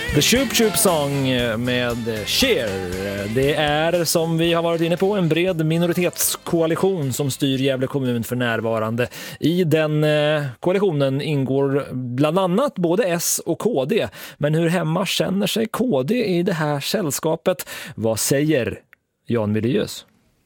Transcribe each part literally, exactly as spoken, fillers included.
The Shoop Shoop Song med Cher. Det är, som vi har varit inne på, en bred minoritetskoalition som styr Gävle kommun för närvarande. I den koalitionen ingår bland annat både S och K D. Men hur hemma känner sig K D i det här sällskapet? Vad säger Jan Milius?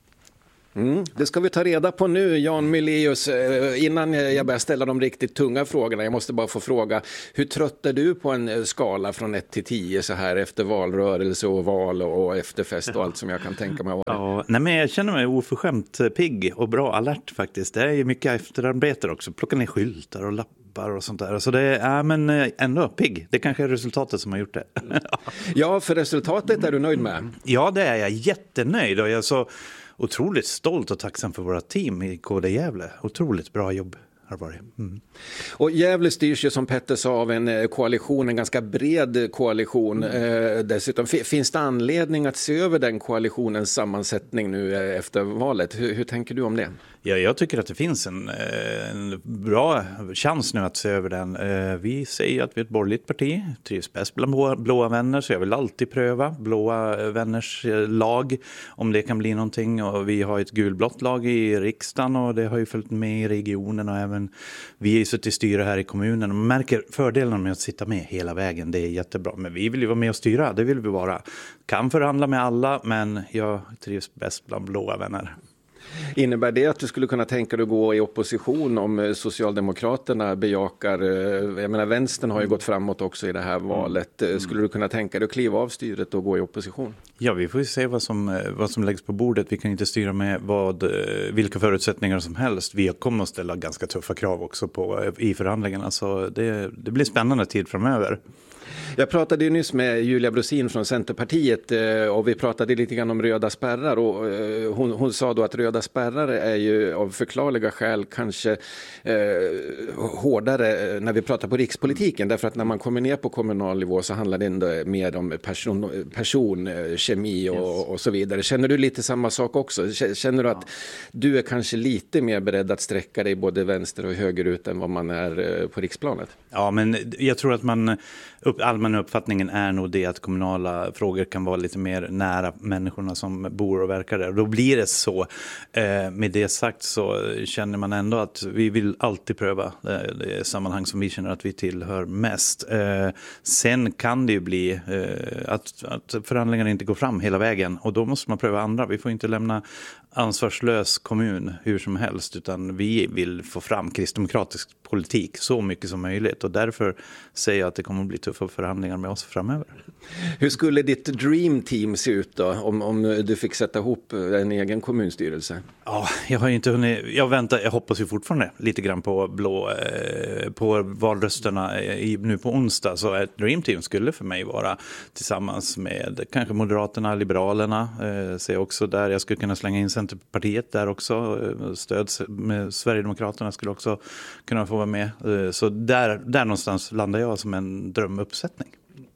Mm, det ska vi ta reda på nu, Jan Milius. Innan jag börjar ställa de riktigt tunga frågorna, jag måste bara få fråga, hur trött är du på en skala från ett till tio så här efter valrörelse och val och efterfest och allt som jag kan tänka mig? Ja, nej, men jag känner mig oförskämt pigg och bra alert faktiskt. Det är ju mycket efterarbete också, plocka ner skyltar och lappar och sånt där. Så det är, ja, men ändå pigg. Det kanske är resultatet som har gjort det. Ja, för resultatet är du nöjd med? Ja, det är jag jättenöjd och jag är så otroligt stolt och tacksam för våra team i K D Gävle. Otroligt bra jobb har varit. Mm. Och Gävle styrs ju, som Petter sa, av en koalition, en ganska bred koalition. Mm. Eh, dessutom finns det anledning att se över den koalitionens sammansättning nu efter valet. Hur, hur tänker du om det? Ja, jag tycker att det finns en, en bra chans nu att se över den. Vi säger att vi är ett borgerligt parti, trivs bäst bland blåa vänner, så jag vill alltid pröva blåa vänners lag om det kan bli någonting. Och vi har ett gulblått lag i riksdagen och det har ju följt med i regionen och även vi är suttit i styra här i kommunen. Och man märker fördelarna med att sitta med hela vägen, det är jättebra. Men vi vill ju vara med och styra, det vill vi vara. Kan förhandla med alla, men jag trivs bäst bland blåa vänner. Innebär det att du skulle kunna tänka dig att gå i opposition om Socialdemokraterna bejakar, jag menar vänstern har ju gått framåt också i det här valet, skulle du kunna tänka dig att kliva av styret och gå i opposition? Ja, vi får ju se vad som, vad som läggs på bordet. Vi kan inte styra med vad, vilka förutsättningar som helst. Vi kommer att ställa ganska tuffa krav också på, i förhandlingarna, så det, det blir spännande tid framöver. Jag pratade ju nyss med Julia Brosin från Centerpartiet och vi pratade lite grann om röda spärrar och hon, hon sa då att röda spärrar är ju av förklarliga skäl kanske eh, hårdare när vi pratar på rikspolitiken, därför att när man kommer ner på kommunal nivå så handlar det ändå mer om person, person kemi och, yes. och så vidare. Känner du lite samma sak också? Känner du att du är kanske lite mer beredd att sträcka dig både vänster och högerut än vad man är på riksplanet? Ja, men jag tror att man upp, allmänna uppfattningen är nog det att kommunala frågor kan vara lite mer nära människorna som bor och verkar där. Då blir det så. Eh, med det sagt så känner man ändå att vi vill alltid pröva det, det sammanhang som vi känner att vi tillhör mest. Eh, sen kan det ju bli eh, att, att förhandlingarna inte går fram hela vägen och då måste man pröva andra. Vi får inte lämna ansvarslös kommun hur som helst, utan vi vill få fram kristdemokratisk politik så mycket som möjligt och därför säger jag att det kommer att bli tuffa förhandlingar med oss framöver. Hur skulle ditt dream team se ut då om, om du fick sätta ihop en egen kommunstyrelse? Ja, jag har inte hunnit, jag väntar, jag hoppas ju fortfarande lite grann på blå, eh, på valrösterna i, nu på onsdag, så ett dream team skulle för mig vara tillsammans med kanske Moderaterna, Liberalerna, eh, ser också där, jag skulle kunna slänga in Centerpartiet där också, eh, stöd med Sverigedemokraterna skulle också kunna få vara med, eh, så där, där någonstans landar jag som en drömuppsättning.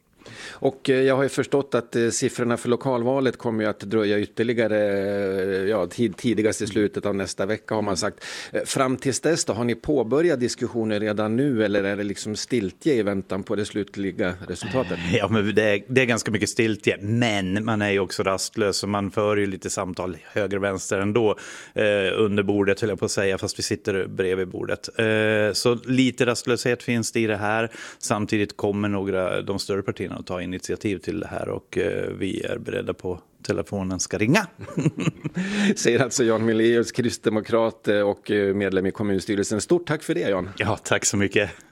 Och jag har ju förstått att siffrorna för lokalvalet kommer ju att dröja ytterligare, ja, tid, tidigast i slutet av nästa vecka har man sagt. Fram tills dess då, har ni påbörjat diskussioner redan nu eller är det liksom stiltje i väntan på det slutliga resultatet? Ja, men det är, det är ganska mycket stiltje, men man är ju också rastlös och man för ju lite samtal höger och vänster ändå eh, under bordet, höll jag på att säga, fast vi sitter bredvid bordet. Eh, så lite rastlöshet finns det i det här. Samtidigt kommer några, de större partierna att ta initiativ till det här och eh, vi är beredda på telefonen ska ringa. Säger alltså Jan Milius, kristdemokrat och medlem i kommunstyrelsen. Stort tack för det, Jan. Ja, tack så mycket.